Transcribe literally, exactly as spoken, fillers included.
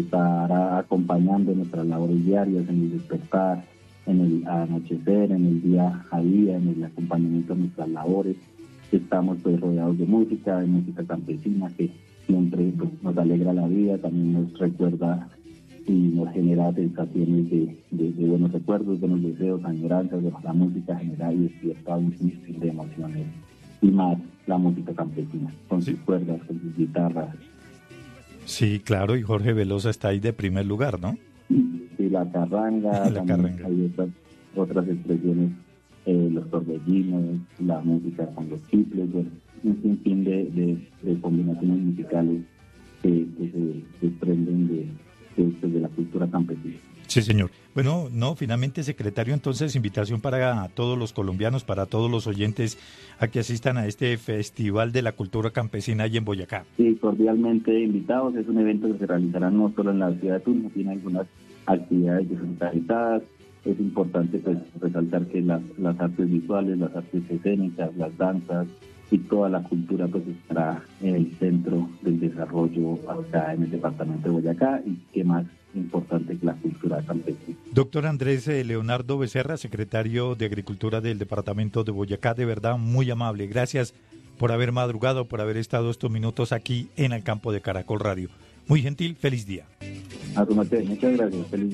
estará acompañando nuestras labores diarias en el despertar, en el anochecer, en el día a día, en el acompañamiento de nuestras labores. Estamos pues rodeados de música, de música campesina que siempre pues, nos alegra la vida, también nos recuerda y nos genera sensaciones de, de, de buenos recuerdos, buenos deseos, añoranzas. De la música genera y despierta un sinfín de emociones, y más la música campesina, con Sí. sus cuerdas, con sus guitarras. Sí, claro, y Jorge Velosa está ahí de primer lugar, ¿no? Y la carranga, La también carranga. hay otras, otras expresiones, eh, los torbellinos, la música con los chifles, bueno, un sinfín de, de, de combinaciones musicales que, que se desprenden de, de, de la cultura campesina. Sí, señor. Bueno, no, finalmente, secretario, entonces, invitación para todos los colombianos, para todos los oyentes, a que asistan a este Festival de la Cultura Campesina allí en Boyacá. Sí, cordialmente invitados. Es un evento que se realizará no solo en la ciudad de Tunja, tiene algunas actividades descentralizadas. Es importante pues resaltar que las, las artes visuales, las artes escénicas, las danzas y toda la cultura pues estará en el centro del desarrollo acá en el departamento de Boyacá, y qué más importante que la cultura campesina. Doctor Andrés eh, Leonardo Becerra, secretario de Agricultura del departamento de Boyacá, de verdad muy amable. Gracias por haber madrugado, por haber estado estos minutos aquí en el campo de Caracol Radio. Muy gentil, feliz día. A su merced, muchas gracias. Feliz